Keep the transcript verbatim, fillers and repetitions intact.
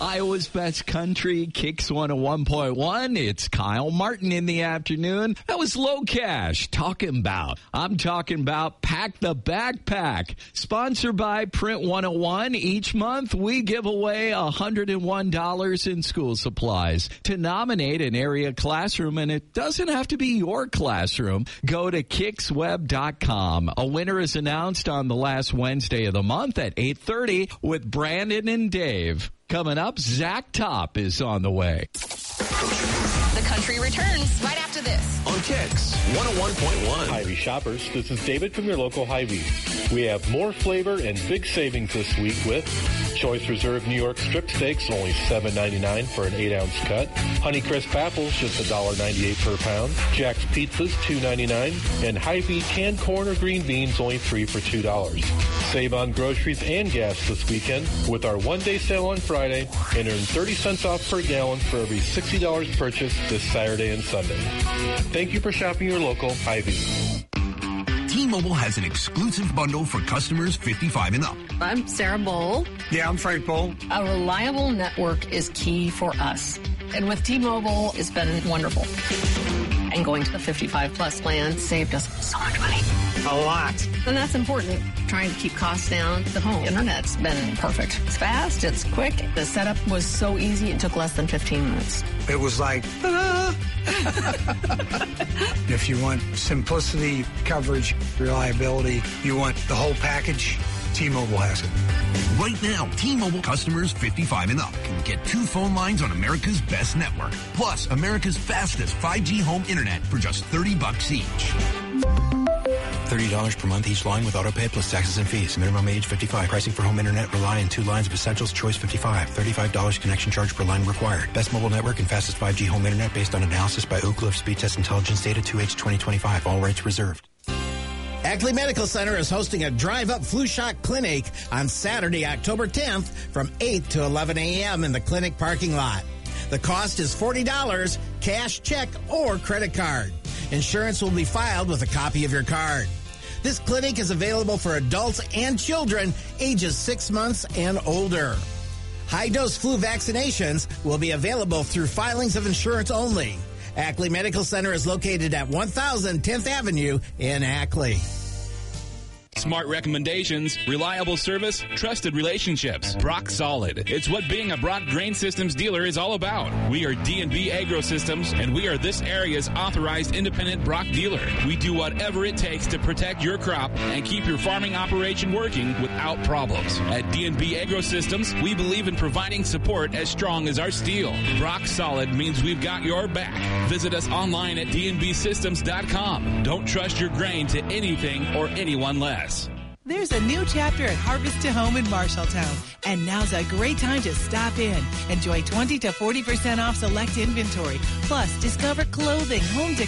Iowa's Best Country, Kicks one oh one point one. It's Kyle Martin in the afternoon. That was Low Cash talking about. I'm talking about Pack the Backpack. Sponsored by Print one oh one. Each month, we give away one hundred one dollars in school supplies. To nominate an area classroom, and it doesn't have to be your classroom, go to kicks web dot com. A winner is announced on the last Wednesday of the month at eight thirty with Brandon and Dave. Coming up, Zach Top is on the way. The Country returns right after this. On Kicks one oh one point one. Hy-Vee shoppers, this is David from your local Hy-Vee. We have more flavor and big savings this week with Choice Reserve New York strip steaks, only seven ninety-nine for an eight ounce cut. Honeycrisp apples, just one dollar ninety-eight per pound. Jack's Pizzas, two ninety-nine. And Hy-Vee canned corn or green beans, only three for two dollars. Save on groceries and gas this weekend with our one-day sale on Friday and earn thirty cents off per gallon for every sixty dollars purchased this Saturday and Sunday. Thank you for shopping your local Hy-Vee. T-Mobile has an exclusive bundle for customers fifty-five and up. I'm Sarah Bowl. Yeah, I'm Frank Bowl. A reliable network is key for us. And with T-Mobile, it's been wonderful. And going to the fifty-five plus plan saved us so much money. A lot. And that's important. Trying to keep costs down. The home internet's been perfect. It's fast. It's quick. The setup was so easy. It took less than fifteen minutes. It was like, ta-da! If you want simplicity, coverage, reliability, you want the whole package, T-Mobile has it. Right now, T-Mobile customers fifty-five and up can get two phone lines on America's best network, plus America's fastest five G home internet for just thirty bucks each. thirty dollars per month each line with autopay plus taxes and fees. Minimum age fifty-five. Pricing for home internet rely on two lines of essentials. Choice fifty-five. thirty-five dollars connection charge per line required. Best mobile network and fastest five G home internet based on analysis by Oak Cliff Speed Test Intelligence Data two H twenty twenty-five. All rights reserved. Ackley Medical Center is hosting a drive-up flu shot clinic on Saturday, October tenth from eight to eleven a.m. in the clinic parking lot. The cost is forty dollars, cash, check, or credit card. Insurance will be filed with a copy of your card. This clinic is available for adults and children ages six months and older. High-dose flu vaccinations will be available through filings of insurance only. Ackley Medical Center is located at one thousand tenth Avenue in Ackley. Smart recommendations, reliable service, trusted relationships. Brock Solid. It's what being a Brock Grain Systems dealer is all about. We are D and B Agro Systems, and we are this area's authorized independent Brock dealer. We do whatever it takes to protect your crop and keep your farming operation working without problems. At D and B Agro Systems, we believe in providing support as strong as our steel. Brock Solid means we've got your back. Visit us online at d n b systems dot com. Don't trust your grain to anything or anyone less. There's a new chapter at Harvest to Home in Marshalltown, and now's a great time to stop in. Enjoy twenty to forty percent off select inventory, plus discover clothing, home decor,